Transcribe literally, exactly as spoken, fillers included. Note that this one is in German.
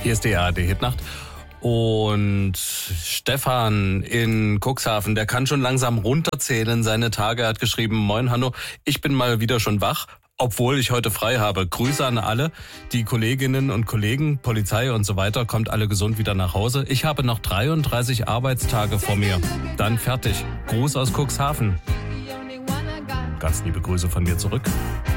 Hier ist die A R D-Hitnacht. Und Stefan in Cuxhaven, der kann schon langsam runterzählen seine Tage. Er hat geschrieben, moin Hanno, ich bin mal wieder schon wach, obwohl ich heute frei habe. Grüße an alle, die Kolleginnen und Kollegen, Polizei und so weiter, kommt alle gesund wieder nach Hause. Ich habe noch dreiunddreißig Arbeitstage vor mir. Dann fertig. Gruß aus Cuxhaven. Ganz liebe Grüße von mir zurück.